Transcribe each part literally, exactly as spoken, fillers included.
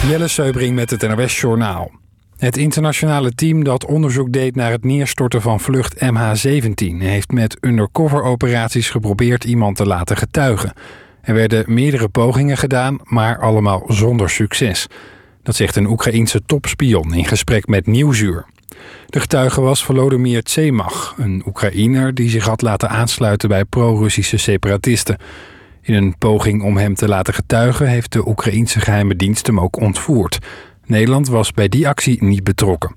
Jelle Seubring met het N O S-journaal. Het internationale team dat onderzoek deed naar het neerstorten van vlucht M H zeventien... heeft met undercover-operaties geprobeerd iemand te laten getuigen. Er werden meerdere pogingen gedaan, maar allemaal zonder succes. Dat zegt een Oekraïense topspion in gesprek met Nieuwsuur. De getuige was Volodymyr Tsemach, een Oekraïner die zich had laten aansluiten bij pro-Russische separatisten. In een poging om hem te laten getuigen heeft de Oekraïense geheime dienst hem ook ontvoerd. Nederland was bij die actie niet betrokken.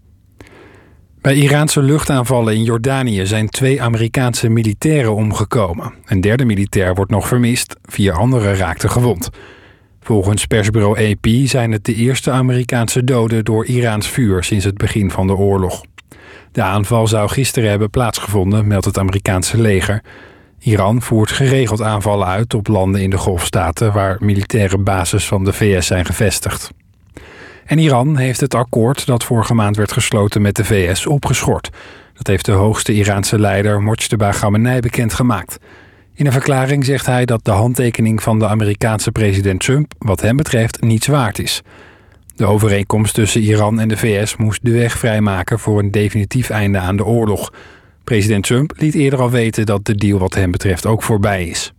Bij Iraanse luchtaanvallen in Jordanië zijn twee Amerikaanse militairen omgekomen. Een derde militair wordt nog vermist, vier anderen raakten gewond. Volgens persbureau A P zijn het de eerste Amerikaanse doden door Iraans vuur sinds het begin van de oorlog. De aanval zou gisteren hebben plaatsgevonden, meldt het Amerikaanse leger. Iran voert geregeld aanvallen uit op landen in de Golfstaten waar militaire bases van de V S zijn gevestigd. En Iran heeft het akkoord dat vorige maand werd gesloten met de V S opgeschort. Dat heeft de hoogste Iraanse leider Mojtaba Khamenei bekendgemaakt. In een verklaring zegt hij dat de handtekening van de Amerikaanse president Trump wat hem betreft niets waard is. De overeenkomst tussen Iran en de V S moest de weg vrijmaken voor een definitief einde aan de oorlog. President Trump liet eerder al weten dat de deal wat hem betreft ook voorbij is.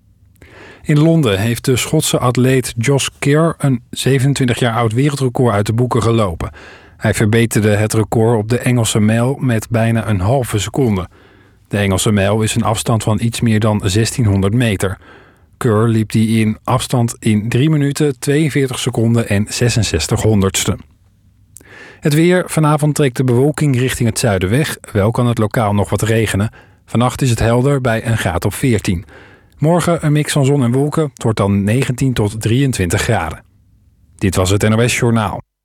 In Londen heeft de Schotse atleet Josh Kerr een zevenentwintig jaar oud wereldrecord uit de boeken gelopen. Hij verbeterde het record op de Engelse mijl met bijna een halve seconde. De Engelse mijl is een afstand van iets meer dan zestienhonderd meter. Kerr liep die in afstand in drie minuten, tweeënveertig seconden en zesenzestig honderdste. Het weer. Vanavond trekt de bewolking richting het zuiden weg. Wel kan het lokaal nog wat regenen. Vannacht is het helder bij een graad of veertien. Morgen een mix van zon en wolken. Het wordt dan negentien tot drieëntwintig graden. Dit was het N O S-journaal.